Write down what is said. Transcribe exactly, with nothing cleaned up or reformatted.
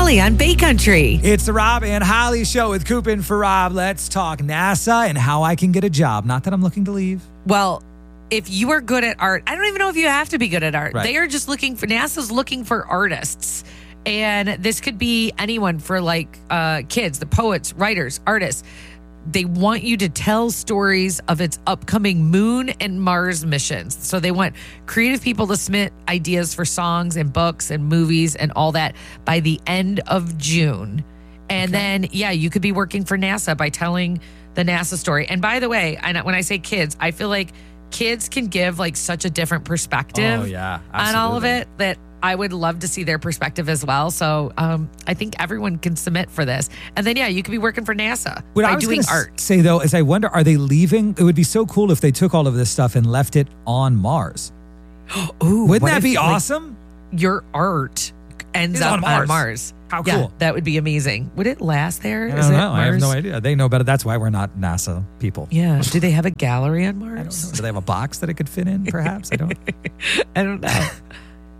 Holly on Bay Country. It's the Rob and Holly show with Coop and for Rob. Let's talk NASA and how I can get a job. Not that I'm looking to leave. Well, if you are good at art, I don't even know if you have to be good at art. Right. They are just looking for, NASA's looking for artists. And this could be anyone for like uh, kids, the poets, writers, artists. They want you to tell stories of its upcoming moon and Mars missions. So they want creative people to submit ideas for songs and books and movies and all that by the end of June. And okay. then, yeah, you could be working for NASA by telling the NASA story. And by the way, I, when I say kids, I feel like kids can give like such a different perspective oh, yeah, on all of it that I would love to see their perspective as well. So um, I think everyone can submit for this. And then, yeah, you could be working for NASA what by I was doing gonna art. Say, though, is I wonder, are they leaving? It would be so cool if they took all of this stuff and left it on Mars. Ooh, Wouldn't what that if, be like, awesome? Your art ends It's up on Mars. on Mars. How Yeah, cool. that would be amazing. Would it last there? I Is don't it know. I have Mars? no idea. They know better. That's why we're not NASA people. Yeah. Do they have a gallery on Mars? I don't know. Do they have a box that it could fit in, perhaps? I don't I don't know.